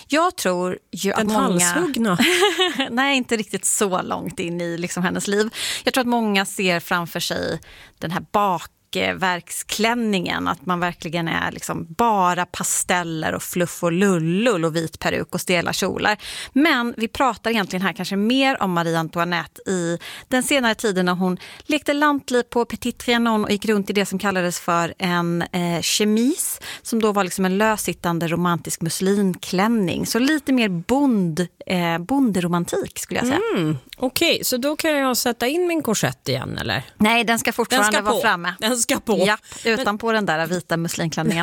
Jag tror ju att många... halshuggna? Nej, inte riktigt så långt in i liksom hennes liv. Jag tror att många ser framför sig den här bakverksklänningen, att man verkligen är liksom bara pasteller och fluff och lullull och vit peruk och stela kjolar. Men vi pratar egentligen här kanske mer om Marie Antoinette i den senare tiden när hon lekte lantliv på Petit Trianon och gick runt i det som kallades för en chemise, som då var liksom en lössittande romantisk muslinklänning. Så lite mer bonderomantik skulle jag säga. Okej, så då kan jag sätta in min korsett igen, eller? Nej, den ska fortfarande vara framme. Den ska på. Ja, utanpå den där vita muslinklänningen.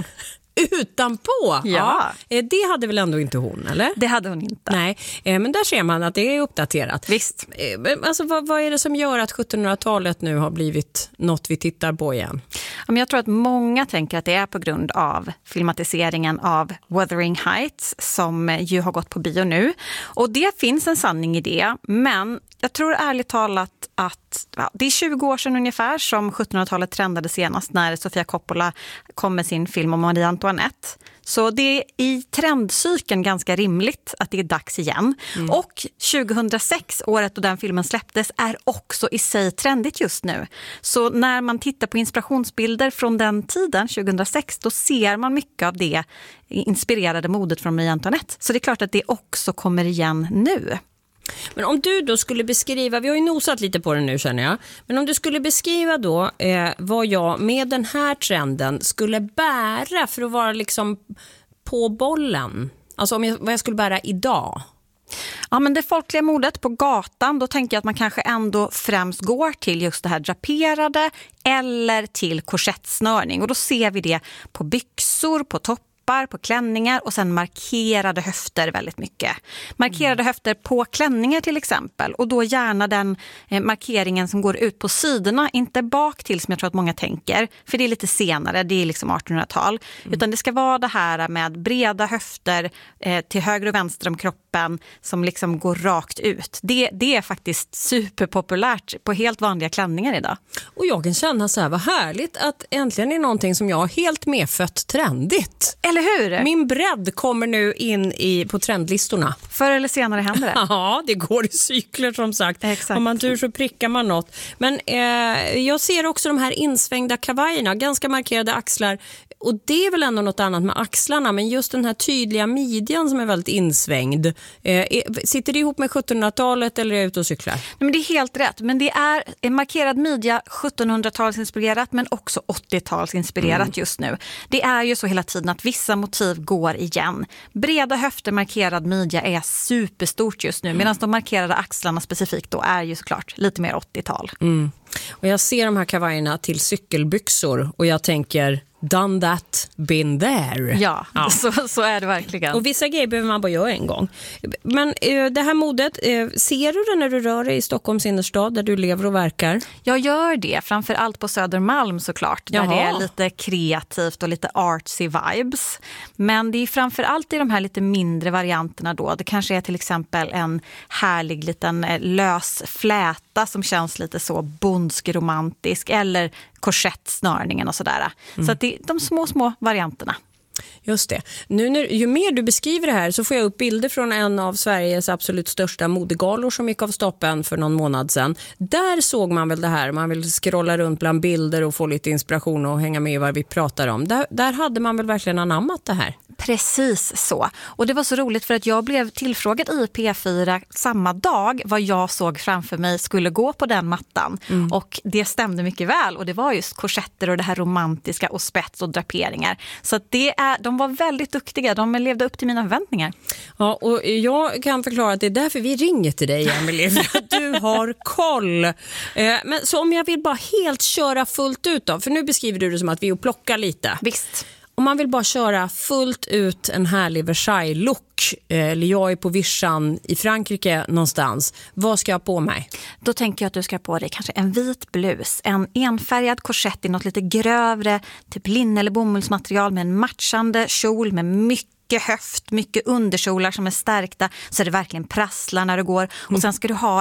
Utanpå? Ja. Det hade väl ändå inte hon, eller? Det hade hon inte. Nej, men där ser man att det är uppdaterat. Visst. Alltså, vad är det som gör att 1700-talet nu har blivit något vi tittar på igen? Jag tror att många tänker att det är på grund av filmatiseringen av Wuthering Heights som ju har gått på bio nu. Och det finns en sanning i det, men jag tror ärligt talat att det är 20 år sedan ungefär som 1700-talet trendade senast när Sofia Coppola kom med sin film om Marie Antoinette. Så det är i trendcykeln ganska rimligt att det är dags igen. Och 2006, året då den filmen släpptes, är också i sig trendigt just nu. Så när man tittar på inspirationsbilder från den tiden, 2006, då ser man mycket av det inspirerade modet från Marie Antoinette. Så det är klart att det också kommer igen nu. Men om du då skulle beskriva, vi har ju nosat lite på det nu känner jag, men om du skulle beskriva då vad jag med den här trenden skulle bära för att vara liksom på bollen, alltså vad jag skulle bära idag. Ja, men det folkliga modet på gatan, då tänker jag att man kanske ändå främst går till just det här draperade eller till korsettsnörning, och då ser vi det på byxor, på toppar, på klänningar och sen markerade höfter väldigt mycket. Markerade höfter på klänningar till exempel, och då gärna den markeringen som går ut på sidorna, inte bak till som jag tror att många tänker, för det är lite senare, det är liksom 1800-tal, utan det ska vara det här med breda höfter till höger och vänster om kroppen som liksom går rakt ut. Det är faktiskt superpopulärt på helt vanliga klänningar idag. Och jag kan känna så här, vad härligt att äntligen är någonting som jag har helt medfött trendigt. Eller hur? Min bredd kommer nu in på trendlistorna. Förr eller senare händer det. Ja, det går i cykler som sagt. Exakt. Om man tur så prickar man något. Men jag ser också de här insvängda kavajerna, ganska markerade axlar. Och det är väl ändå något annat med axlarna, men just den här tydliga midjan som är väldigt insvängd. Sitter det ihop med 1700-talet eller är jag ute och cyklar? Nej, men det är helt rätt, men det är en markerad midja 1700-talsinspirerat men också 80-talsinspirerat just nu. Det är ju så hela tiden att vissa motiv går igen. Breda höfter, markerad midja är superstort just nu, medan de markerade axlarna specifikt då är ju såklart lite mer 80-tal. Och jag ser de här kavajerna till cykelbyxor och jag tänker done that, been there. Ja. Så är det verkligen. Och vissa grejer behöver man bara göra en gång. Men det här modet, ser du det när du rör dig i Stockholms innerstad där du lever och verkar? Jag gör det, framförallt på Södermalm såklart. Där det är lite kreativt och lite artsy vibes. Men det är framförallt i de här lite mindre varianterna då. Det kanske är till exempel en härlig liten lös fläta som känns lite så bondsk-romantisk, eller korsettsnörningen och sådär. Så att det är de små varianterna. Just det. Ju mer du beskriver det här så får jag upp bilder från en av Sveriges absolut största modegalor som gick av stapeln för någon månad sedan. Där såg man väl det här. Man vill scrolla runt bland bilder och få lite inspiration och hänga med i vad vi pratar om. Där hade man väl verkligen anammat det här. Precis så. Och det var så roligt för att jag blev tillfrågad i P4 samma dag vad jag såg framför mig skulle gå på den mattan. Och det stämde mycket väl. Och det var just korsetter och det här romantiska och spets och draperingar. Så att de var väldigt duktiga. De levde upp till mina förväntningar. Ja, och jag kan förklara att det är därför vi ringer till dig, Emelie. För att du har koll. Men så om jag vill bara helt köra fullt ut då. För nu beskriver du det som att vi plockar lite. Visst. Om man vill bara köra fullt ut en härlig Versailles-look, eller jag är på Vichan i Frankrike någonstans, vad ska jag ha på mig? Då tänker jag att du ska ha på dig kanske en vit blus, en enfärgad korsett i något lite grövre, typ linne eller bomullsmaterial med en matchande kjol med mycket höft, mycket underkjolar som är stärkta så det verkligen prasslar när du går. Och sen ska du ha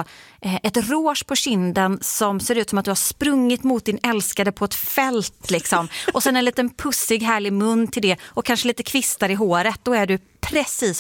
ett rouge på kinden som ser ut som att du har sprungit mot din älskade på ett fält liksom. Och sen en liten pussig härlig mun till det och kanske lite kvistar i håret. Då är du precis